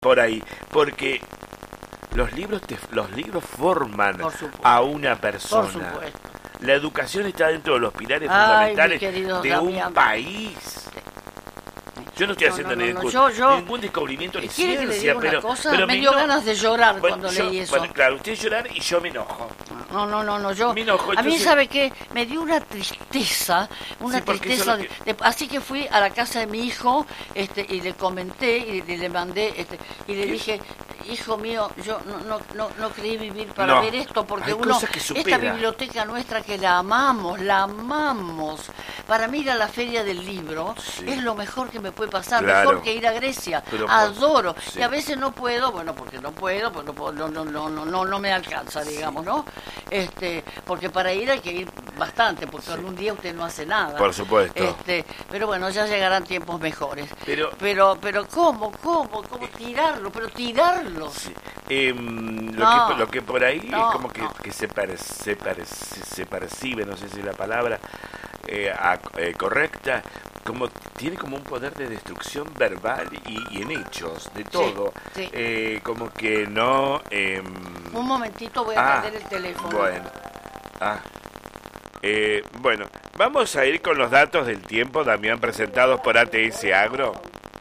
por ahí, porque los libros forman a una persona. Por supuesto. La educación está dentro de los pilares Ay, fundamentales de Damián. un país. Yo no estoy haciendo ningún descubrimiento ni ¿Quiere ciencia, que le diga una cosa? pero me dio ganas de llorar cuando leí eso. Bueno, claro, usted llorar y yo me enojo. No, yo... Me enojo, a mí, ¿sabe qué? Me dio una tristeza, así que fui a la casa de mi hijo, y le comenté, y le mandé, y le dije, hijo mío, yo no creí vivir para ver esto, porque esta biblioteca nuestra que la amamos, para mí ir a la feria del libro es lo mejor que me puede pasar, mejor que ir a Grecia, adoro, y a veces no puedo, porque no me alcanza, digamos, ¿no? Porque para ir hay que ir bastante, porque en un día usted no hace nada. Por supuesto. Pero bueno, ya llegarán tiempos mejores. Pero ¿cómo tirarlo? Pero tirarlo. Sí. Lo que por ahí es como que se percibe, no sé si la palabra correcta, como tiene como un poder de destrucción verbal y en hechos, de todo. Sí. Como que no... un momentito, voy a atender el teléfono. Bueno, vamos a ir con los datos del tiempo, Damián, presentados por ATS Agro.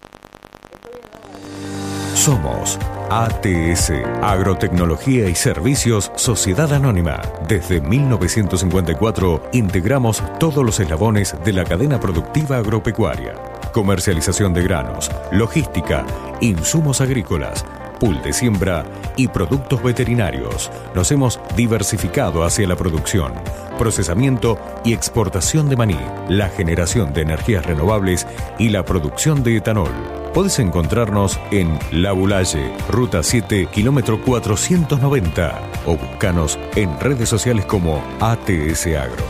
Somos ATS, Agrotecnología y Servicios Sociedad Anónima. Desde 1954 integramos todos los eslabones de la cadena productiva agropecuaria. Comercialización de granos, logística, insumos agrícolas, pool de siembra y productos veterinarios. Nos hemos diversificado hacia la producción, procesamiento y exportación de maní, la generación de energías renovables y la producción de etanol. Podés encontrarnos en La Boulaye, Ruta 7, kilómetro 490, o búscanos en redes sociales como ATS Agro.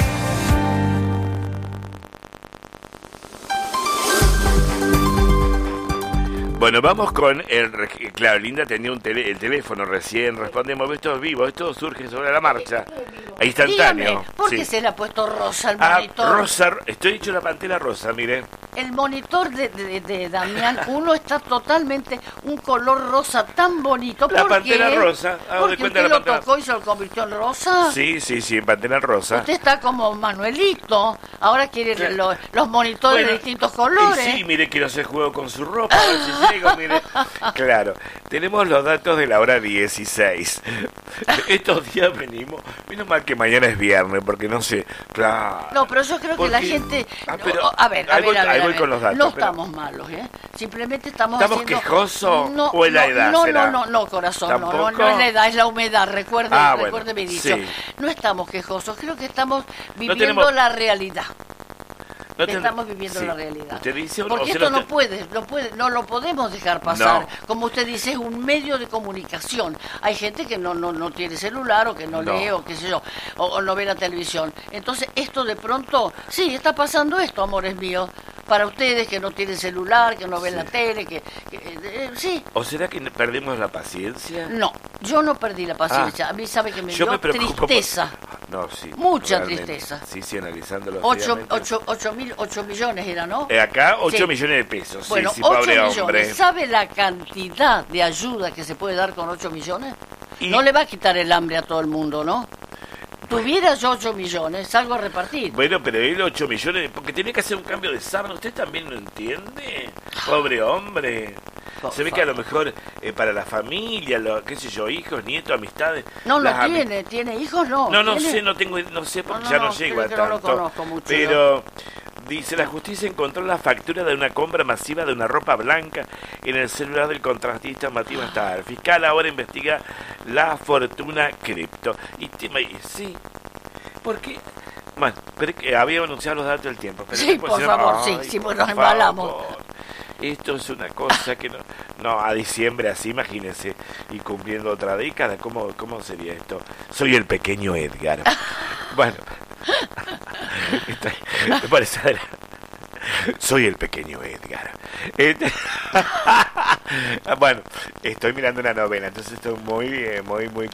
Bueno, vamos con claro, Linda tenía el teléfono recién, respondemos, esto es vivo, esto surge sobre la marcha, instantáneo. Dígame, ¿por qué se le ha puesto rosa al monitor? Rosa, estoy hecho una pantera rosa, mire. El monitor de Damián, uno está totalmente un color rosa tan bonito. La pantera rosa. ¿Porque usted lo tocó y se lo convirtió en rosa? Sí, en pantera rosa. Usted está como Manuelito, ahora quiere los monitores de distintos colores. Sí, mire que no se juego con su ropa, a ver si llego, mire. Claro, tenemos los datos de la hora 16. Estos días venimos, menos mal que mañana es viernes, porque no sé, claro. No, pero yo creo que la gente... A ver, voy con los datos, no estamos malos, simplemente estamos haciendo... quejosos o es la edad? No, corazón, no es la edad, es la humedad, recuerde mi dicho. Sí. No estamos quejosos, creo que estamos viviendo la realidad. Estamos viviendo la realidad. Usted dice, porque esto no lo podemos dejar pasar. No. Como usted dice, es un medio de comunicación. Hay gente que no tiene celular o que no lee o qué sé yo, o no ve la televisión. Entonces esto de pronto, sí, está pasando esto, amores míos. Para ustedes que no tienen celular, que no ven la tele, sí. ¿O será que perdemos la paciencia? No, yo no perdí la paciencia. A mí sabe que me dio tristeza. No, sí. Mucha realmente. Tristeza. Sí, analizándolo. 8 millones era, ¿no? Acá 8 millones de pesos. Bueno, sí, 8 pobre millones. Hombre. ¿Sabe la cantidad de ayuda que se puede dar con 8 millones? No le va a quitar el hambre a todo el mundo, ¿no? Tuviera yo 8 millones, salgo a repartir. Bueno, pero él 8 millones, porque tenía que hacer un cambio de sábado. ¿Usted también lo entiende? Pobre hombre. Se ve que a lo mejor para la familia, qué sé yo, hijos, nietos, amistades. No lo tiene hijos, no. No sé, porque ya no llego a tanto. No lo conozco mucho. Pero... Dice, la justicia encontró la factura de una compra masiva de una ropa blanca en el celular del contratista Matías Bastar. El fiscal ahora investiga la fortuna cripto. Sí, porque... Bueno, pero que había anunciado los datos del tiempo. Pero sí, por favor, sí, pues nos embalamos. Esto es una cosa que no, a diciembre así, imagínense, y cumpliendo otra década, ¿cómo sería esto? Soy el pequeño Edgar. Bueno, me parece... Soy el pequeño Edgar. Bueno, estoy mirando una novela, entonces estoy muy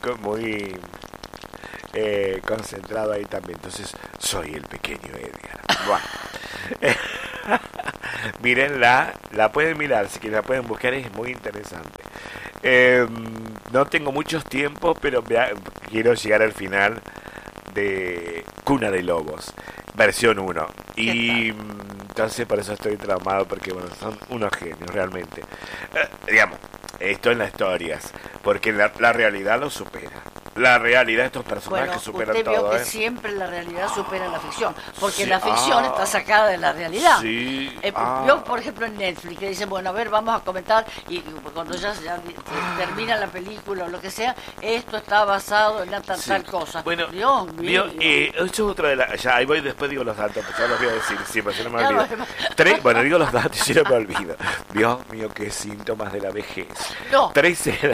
concentrado ahí también. Entonces, soy el pequeño Edgar. Bueno. Mírenla, la pueden mirar, si que la pueden buscar, es muy interesante. No tengo muchos tiempos, pero quiero llegar al final de Cuna de Lobos, versión 1. Y entonces por eso estoy traumado, porque bueno, son unos genios realmente. Digamos, esto en las historias, porque la realidad lo supera. La realidad, estos personajes superan todo. Usted vio que siempre la realidad supera la ficción, porque la ficción está sacada de la realidad. Sí. Yo, por ejemplo, en Netflix, que dicen, bueno, a ver, vamos a comentar, y cuando ya termina la película o lo que sea, esto está basado en tal cosa. Bueno, Dios mío. Esto es otra de las... Ya, ahí voy, después digo los datos, pues ya los voy a decir, siempre, si no me olvido. Bueno, digo los datos y no me olvido. Dios mío, qué síntomas de la vejez. No. 13...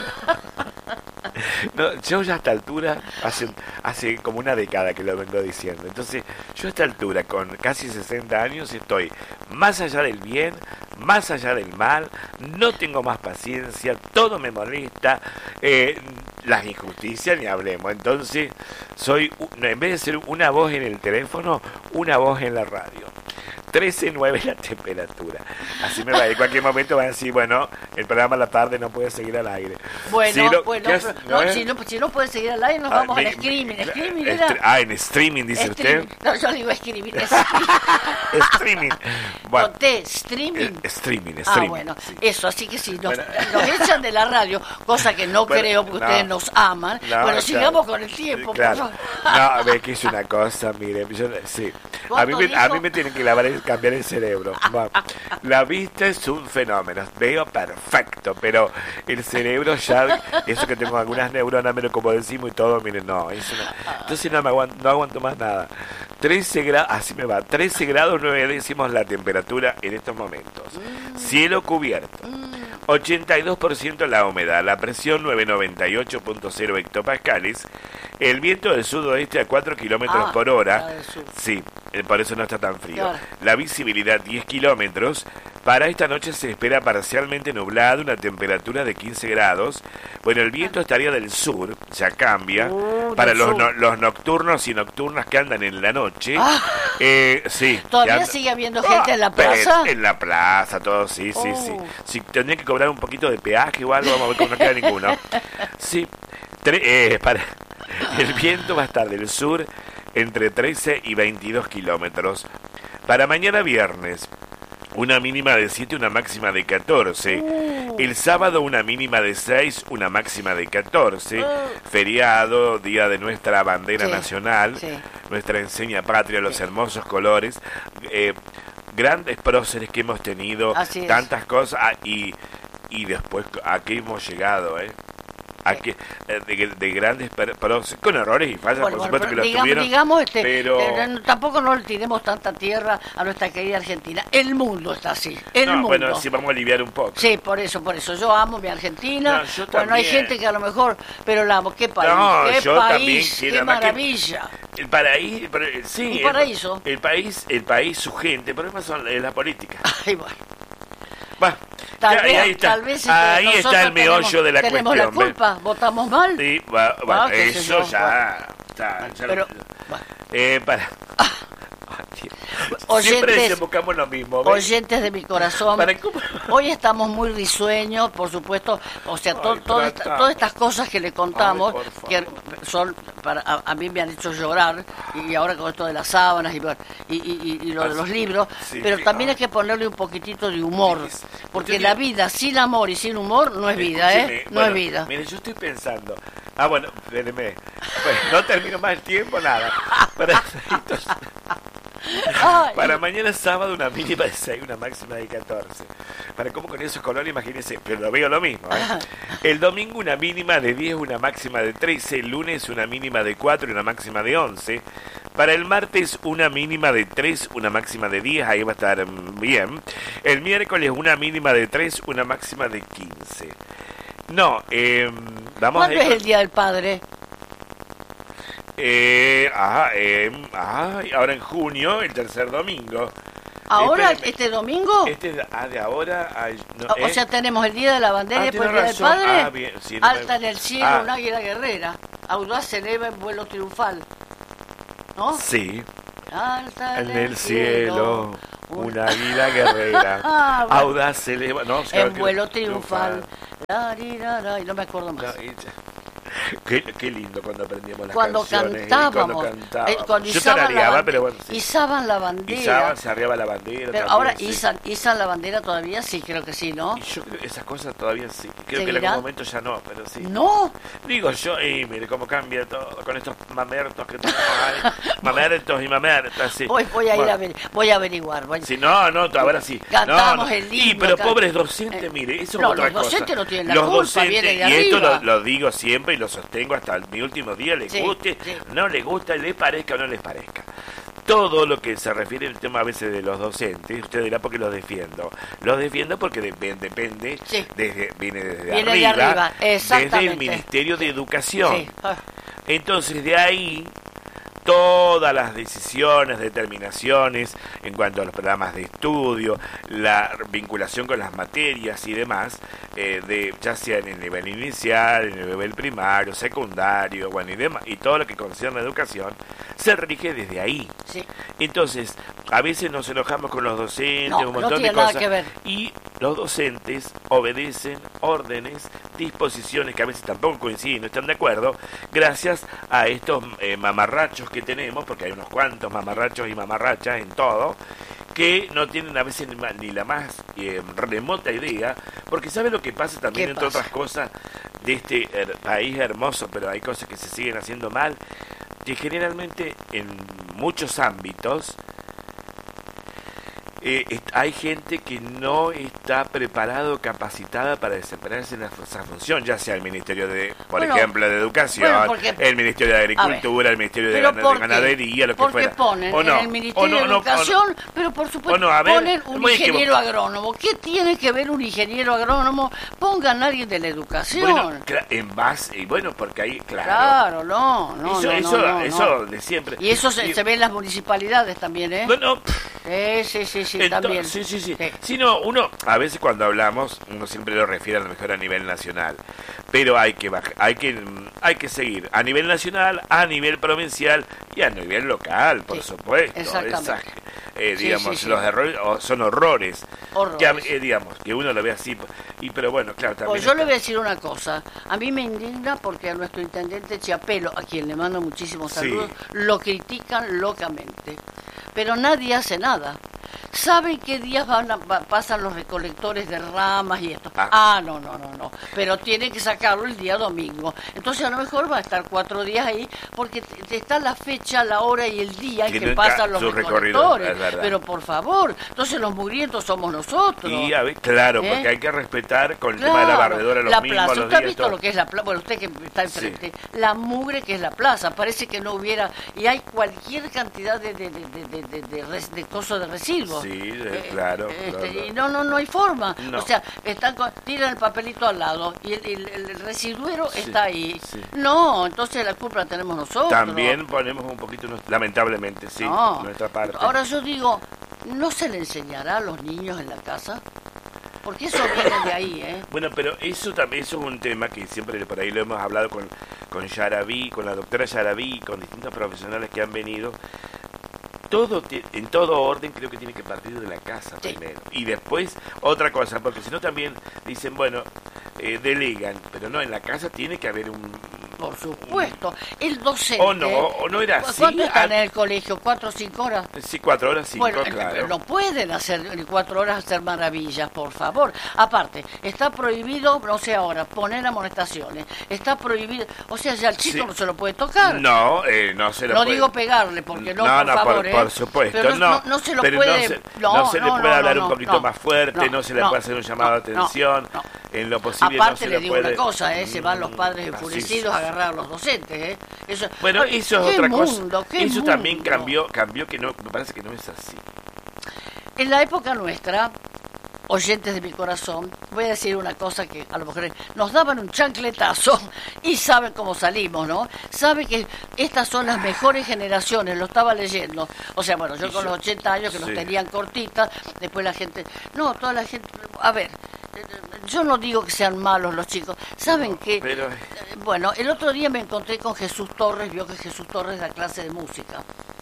No, yo ya a esta altura, hace como una década que lo vengo diciendo. Entonces, yo a esta altura, con casi 60 años, estoy más allá del bien, más allá del mal, no tengo más paciencia, todo me molesta, las injusticias ni hablemos. Entonces, soy, en vez de ser una voz en el teléfono, una voz en la radio. 13.9 la temperatura. Así me va. En cualquier momento van a decir, bueno, el programa a la tarde no puede seguir al aire. Bueno, si no puede seguir al aire, nos vamos al streaming. En streaming, dice usted. No, yo digo streaming. Streaming. Bueno, Con T, streaming. Streaming. Bueno, sí. Eso, así que si nos echan de la radio, cosa que no creo, porque ustedes nos aman. Bueno, sigamos con el tiempo, claro. No, ve que es una cosa, mire, sí. A mí me tienen que cambiar el cerebro. La vista es un fenómeno, veo perfecto, pero el cerebro ya, eso que tengo algunas neuronas menos, como decimos, y todo, miren, no, entonces no aguanto más nada. 13 grados, así me va, 13 grados 9 décimos la temperatura en estos momentos. Cielo cubierto. 82% la humedad, la presión 998.0 hectopascales, el viento del sudoeste a 4 kilómetros por hora, sí, por eso no está tan frío, claro. La visibilidad 10 kilómetros, para esta noche se espera parcialmente nublado, una temperatura de 15 grados, bueno, el viento estaría del sur, ya cambia, para los nocturnos y nocturnas que andan en la noche, sí. ¿Todavía sigue habiendo gente en la plaza? En la plaza, todo, sí. Si tendría que cobrar un poquito de peaje o algo, vamos a ver cómo no queda ninguno. Sí, el viento va a estar del sur entre 13 y 22 kilómetros. Para mañana viernes, una mínima de 7, una máxima de 14. El sábado una mínima de 6, una máxima de 14. Feriado, día de nuestra bandera nacional, nuestra enseña patria, los hermosos colores. Grandes próceres que hemos tenido, tantas cosas, y después a qué hemos llegado, de grandes próceres, con errores y fallas, por supuesto que los tuvieron, pero tampoco no le tiremos tanta tierra a nuestra querida Argentina. El mundo está así, mundo. Bueno, sí, vamos a aliviar un poco. Sí, por eso, yo amo mi Argentina. Bueno, hay gente que a lo mejor, pero la amo, qué país, qué maravilla. El paraíso, sí, un paraíso. El país, su gente, pero eso es la política. Ay, bueno. Ahí está el meollo de la cuestión. ¿Tenemos la culpa? ¿Votamos mal? Sí, eso ya está. Pero, siempre desembocamos lo mismo. ¿Ves? Oyentes de mi corazón, hoy estamos muy risueños, por supuesto, o sea, todas estas cosas que le contamos, que son, a mí me han hecho llorar, y ahora con esto de las sábanas y lo de los libros, pero también hay que ponerle un poquitito de humor, porque la vida sin amor y sin humor no es vida, no es vida. Mire, yo estoy pensando, bueno, espéreme, no termino más el tiempo, nada. Para mañana sábado una mínima de 6, una máxima de 14. Para cómo con esos colores, imagínense, pero lo veo lo mismo. El domingo una mínima de 10, una máxima de 13. El lunes una mínima de 4 y una máxima de 11. Para el martes una mínima de 3, una máxima de 10, ahí va a estar bien. El miércoles una mínima de 3, una máxima de 15. No, vamos ¿Cuándo es el Día del Padre? Ahora en junio, el tercer domingo. ¿Ahora, este domingo? De ahora. O sea, tenemos el Día de la Bandera y después el Día del Padre. Bien, sí, Alta en el cielo, un águila guerrera. Audaz se eleva en vuelo triunfal. ¿No? Sí. Alta en el cielo, Una águila guerrera, audaz se eleva, ¿no? En vuelo triunfal. Y no me acuerdo más. Qué lindo cuando aprendíamos las cuando canciones. Cantábamos. Cuando yo tarareaba, pero bueno, sí. Izaban la bandera. Izaban, se arriaba la bandera. Pero también, ahora sí. izan la bandera todavía, sí, creo que sí, ¿no? Y yo creo que esas cosas todavía sí. Creo que en ¿Seguirá? algún momento ya no, pero sí. ¿No? Digo yo, mire cómo cambia todo con estos mamertos que tenemos ahí. Mamertos y mamertas, sí. Voy a ir a ver, voy a averiguar. Sí, no, ahora sí. Cantamos el himno. Pero pobres docentes, mire, eso es otra cosa. Los docentes no tienen la los culpa, docentes, viene de y arriba. esto lo digo siempre y lo sostengo hasta mi último día, les guste, no les gusta, les parezca o no les parezca. Todo lo que se refiere al tema a veces de los docentes, usted dirá porque los defiendo. Los defiendo porque depende, viene desde arriba, desde el Ministerio de Educación. Sí. Entonces de ahí todas las decisiones, determinaciones en cuanto a los programas de estudio, la vinculación con las materias y demás, ya sea en el nivel inicial, en el nivel primario, secundario, bueno, y demás, y todo lo que concierne a educación, se rige desde ahí. Sí. Entonces, a veces nos enojamos con los docentes, un montón no tiene de cosas, nada que ver. Y los docentes obedecen órdenes, disposiciones que a veces tampoco coinciden, no están de acuerdo, gracias a estos mamarrachos que tenemos, porque hay unos cuantos mamarrachos y mamarrachas en todo, que no tienen a veces ni la más remota idea, porque ¿sabe lo que pasa también, entre otras cosas, de este país hermoso, pero hay cosas que se siguen haciendo mal, que generalmente en muchos ámbitos hay gente que no está preparado, capacitada para desempeñarse en esa función, ya sea el Ministerio por ejemplo, de Educación, el Ministerio de Agricultura, el Ministerio de Ganadería, lo que fuera. Ponen en el Ministerio de Educación, pero por supuesto ponen un ingeniero agrónomo. ¿Qué tiene que ver un ingeniero agrónomo? Pongan a alguien de la educación. Bueno, en base, y bueno, porque ahí, claro, eso de siempre. Y eso se ve en las municipalidades también, ¿eh? Bueno, sí, también. Sí. Si no, uno, a veces cuando hablamos, uno siempre lo refiere a lo mejor a nivel nacional, pero hay que seguir a nivel nacional, a nivel provincial y a nivel local, por supuesto. Exactamente. Los errores son horrores. Que uno lo ve así, pero bueno, claro, también. Pues yo le voy a decir una cosa, a mí me indigna porque a nuestro intendente Chiapelo, a quien le mando muchísimos saludos, lo critican locamente, pero nadie hace nada. ¿Saben qué días pasan los recolectores de ramas y esto? No. Pero tienen que sacarlo el día domingo. Entonces a lo mejor va a estar 4 días ahí porque está la fecha, la hora y el día en que pasan los recolectores. Pero por favor, entonces los mugrientos somos nosotros. Y claro, porque hay que respetar con el tema de la barredora los mismos plaza. Los ¿Usted ha días, visto todo. Lo que es la plaza? Bueno, usted que está enfrente, la mugre que es la plaza, parece que no hubiera, y hay cualquier cantidad de cosas de residuos. Sí, claro. Y no hay forma. No. O sea, tiran el papelito al lado y el residuero está ahí. Sí. No, entonces la culpa la tenemos nosotros. También ponemos un poquito, lamentablemente, nuestra parte. Ahora yo digo, ¿no se le enseñará a los niños en la casa? Porque eso viene de ahí, ¿eh? Bueno, pero eso también es un tema que siempre por ahí lo hemos hablado con Yaraví, con la doctora Yaraví, con distintos profesionales que han venido. En todo orden creo que tiene que partir de la casa primero. Y después otra cosa, porque si no también dicen, delegan, pero no, en la casa tiene que haber Por supuesto, el docente... O no era así. ¿Cuánto están en el colegio? ¿4 o 5 horas? Sí, 4 horas, 5, claro. No pueden hacer en 4 horas hacer maravillas, por favor. Aparte, está prohibido, no sé ahora, poner amonestaciones. Está prohibido, o sea, ya el chico no se lo puede tocar. No se lo puede. No digo pegarle, porque por favor, por supuesto, pero no se lo puede... No se le puede hablar un poquito más fuerte, no se le puede hacer un llamado de atención. En lo posible aparte no se le digo puede... una cosa, se van los padres enfurecidos a agarrar a los docentes, Eso es otra cosa. Eso también cambió que no, me parece que no es así. En la época nuestra, oyentes de mi corazón, voy a decir una cosa que a lo mejor nos daban un chancletazo y saben cómo salimos, ¿no? Saben que estas son las mejores generaciones, lo estaba leyendo. O sea, yo con los 80 años que nos tenían cortitas, después la gente... No, toda la gente... A ver, yo no digo que sean malos los chicos. ¿Saben qué? Bueno, el otro día me encontré con Jesús Torres, vio que Jesús Torres da clase de música.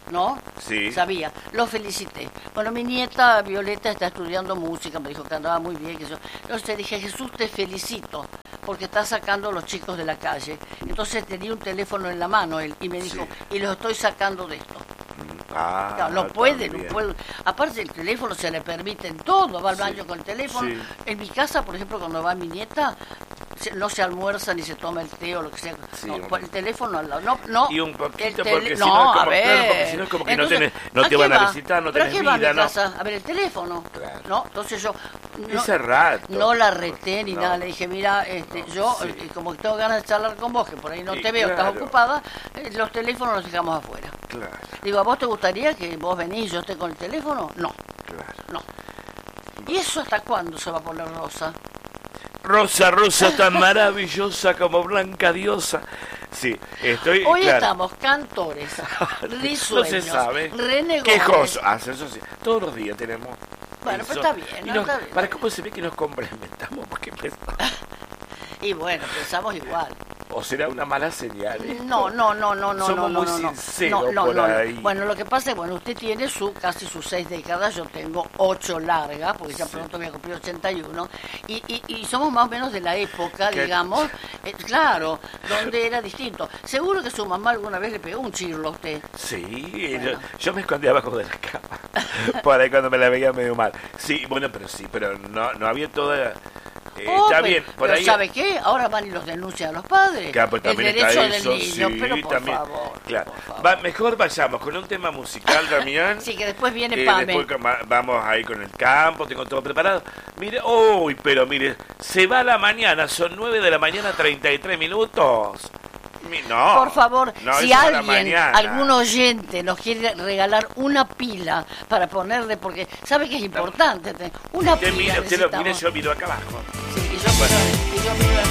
¿no? Sí. Sabía, lo felicité. Bueno, mi nieta Violeta está estudiando música, me dijo que andaba muy bien, que yo. Entonces dije, Jesús, te felicito, porque está sacando a los chicos de la calle. Entonces tenía un teléfono en la mano él, y me dijo, y los estoy sacando de esto. No puede. Aparte el teléfono se le permite todo, va al baño con el teléfono. Sí. En mi casa, por ejemplo, cuando va mi nieta, no se almuerza ni se toma el té o lo que sea. Sí, el teléfono al lado. No, y un poquito, porque si no, no, a ver. Claro, porque si no es como que entonces, no te van a visitar, no ¿pero tenés qué va a mi vida, ¿no? casa? A ver, el teléfono. Claro. ¿No? Entonces yo Ese rato. no la reté ni No. nada. Le dije, mira, yo, Sí. como que tengo ganas de charlar con vos, que por ahí no Sí, te veo, claro. estás ocupada, los teléfonos los dejamos afuera. Claro, Digo, ¿a vos te gustaría que vos venís y yo esté con el teléfono? No, claro. no. ¿Y eso hasta cuándo se va a poner Rosa? Rosa, rosa tan maravillosa como blanca diosa. Sí, estoy. Hoy claro. estamos cantores, risueños, No se sabe. renegocios. Quejoso. Eso sí. Todos los días tenemos. Bueno, eso. pero está bien, Y ¿no? nos- Está bien. ¿Para cómo se ve que nos complementamos? Porque Y bueno, pensamos igual. o será una mala señal. esto? No. Somos muy sinceros por ahí. Bueno, lo que pasa es, bueno, usted tiene casi sus 6 décadas, yo tengo 8 largas, porque ya Sí. pronto voy a cumplir 81, y somos más o menos de la época, ¿Qué? digamos, claro, donde era distinto. Seguro que su mamá alguna vez le pegó un chirlo a usted. Sí, Bueno. yo me escondía abajo de la cama. Por ahí cuando me la veía medio mal. Sí, bueno, pero no había toda. Está bien, por pero ahí. ¿sabe qué? Ahora van y los denuncian a los padres. Claro, pero el también derecho está eso, del niño, sí, pero por también. favor. Claro. por favor. Mejor vayamos con un tema musical, Damián. Sí, que después viene Pame. Después vamos ahí con el campo, tengo todo preparado. Mire, pero mire, se va la mañana, son 9 de la mañana, 33 minutos. No. Por favor, no, si eso a la alguien, mañana. algún oyente nos quiere regalar una pila para ponerle, porque sabe que es importante, una Usted pila mire, necesitamos. mire, yo miro acá abajo. Sí, y yo miro